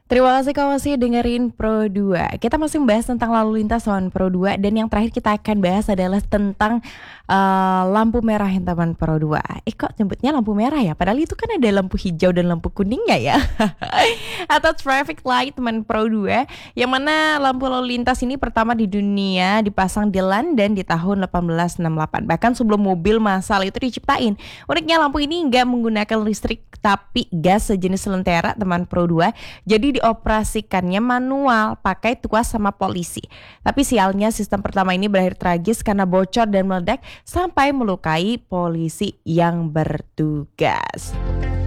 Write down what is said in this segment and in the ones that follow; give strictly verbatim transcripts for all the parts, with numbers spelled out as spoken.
Terima kasih kamu masih dengerin Pro dua. Kita masih membahas tentang lalu lintas teman Pro dua. Dan yang terakhir kita akan bahas adalah tentang uh, lampu merah yang teman Pro dua. Eh kok nyebutnya lampu merah ya? Padahal itu kan ada lampu hijau dan lampu kuningnya ya. Atau traffic light teman Pro dua. Yang mana lampu lalu lintas ini pertama di dunia dipasang di London di tahun delapan belas enam puluh delapan. Bahkan sebelum mobil massal itu diciptain. Uniknya lampu ini nggak menggunakan listrik tapi gas sejenis lentera teman Pro dua. Jadi dioperasikannya manual pakai tuas sama polisi. Tapi sialnya sistem pertama ini berakhir tragis karena bocor dan meledak sampai melukai polisi yang bertugas.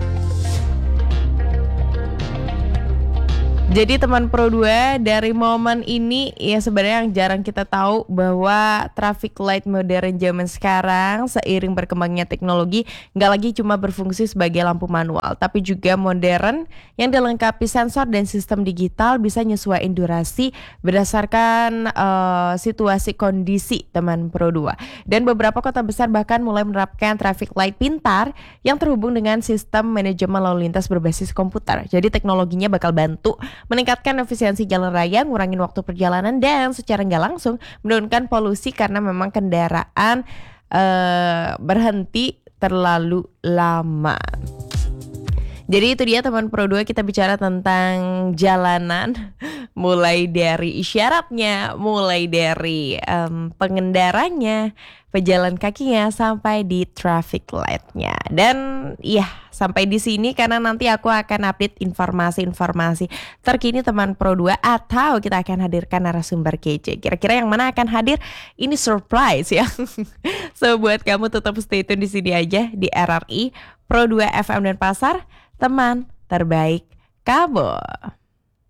Jadi teman Pro dua, dari momen ini ya sebenarnya yang jarang kita tahu bahwa traffic light modern zaman sekarang seiring berkembangnya teknologi nggak lagi cuma berfungsi sebagai lampu manual, tapi juga modern yang dilengkapi sensor dan sistem digital bisa nyesuaiin durasi berdasarkan uh, situasi kondisi teman Pro dua. Dan beberapa kota besar bahkan mulai menerapkan traffic light pintar yang terhubung dengan sistem manajemen lalu lintas berbasis komputer. Jadi teknologinya bakal bantu meningkatkan efisiensi jalan raya, ngurangin waktu perjalanan, dan secara nggak langsung menurunkan polusi karena memang kendaraan uh, berhenti terlalu lama. Jadi itu dia teman Pro dua, kita bicara tentang jalanan, mulai dari isyaratnya, mulai dari um, pengendaranya, pejalan kakinya, sampai di traffic light-nya. Dan ya sampai di sini karena nanti aku akan update informasi-informasi terkini teman Pro dua, atau kita akan hadirkan narasumber kece. Kira-kira yang mana akan hadir? Ini surprise ya. So buat kamu tetap stay tune di sini aja di R R I Pro dua F M dan Pasar, teman terbaik kamu.